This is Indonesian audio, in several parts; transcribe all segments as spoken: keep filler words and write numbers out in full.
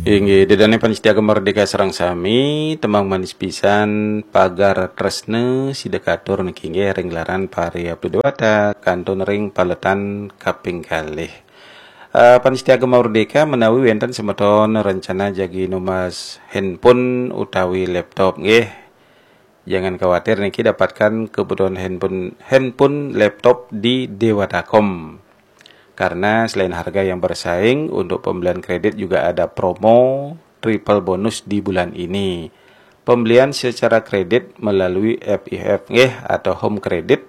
Inggih dedane panitia merdeka sareng sami temang manis pisan pagar tresne sidekatur niki nggih ring laran pari Abdu Dewata kantun ring paletan kaping kalih. Uh, panitia merdeka menawi wenten semeton rencana jagi numas handphone utawi laptop nggih. Jangan khawatir niki dapatkan kebutuhan handphone handphone laptop di Dewatakom. Karena selain harga yang bersaing, untuk pembelian kredit juga ada promo triple bonus di bulan ini. Pembelian secara kredit melalui F I F nggih atau home credit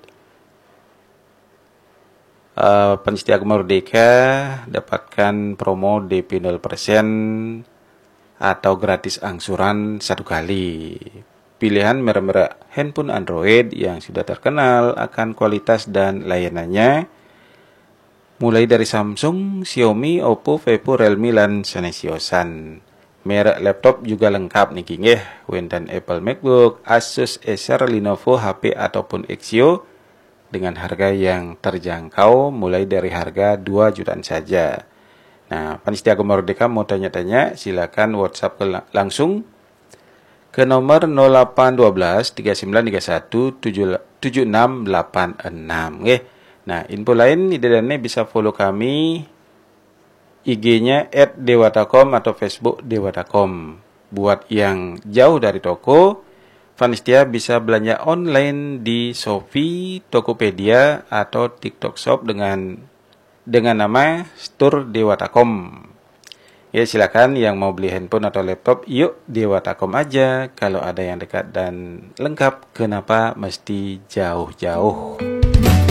uh, Panitia Merdeka dapatkan promo D P nol persen atau gratis angsuran satu kali. Pilihan merek-merek handphone Android yang sudah terkenal akan kualitas dan layanannya mulai dari Samsung, Xiaomi, Oppo, Vivo, Realme, lan sanesiosan. Merek laptop juga lengkap niki nggih, wonten Apple MacBook, Asus, Acer, Lenovo, H P ataupun Axio dengan harga yang terjangkau mulai dari harga dua jutaan saja. Nah, panitia Merdeka mau tanya-tanya, silakan WhatsApp ke langsung ke nomor nol delapan satu dua tiga sembilan tiga satu tujuh enam delapan enam nggih. Nah, info lain idedane bisa follow kami I G-nya et dewatakom atau Facebook Dewatakom. Buat yang jauh dari toko, panitia bisa belanja online di Shopee, Tokopedia atau TikTok Shop dengan dengan nama Store Dewatakom. Ya, silakan yang mau beli handphone atau laptop, yuk Dewatakom aja. Kalau ada yang dekat dan lengkap, kenapa mesti jauh-jauh?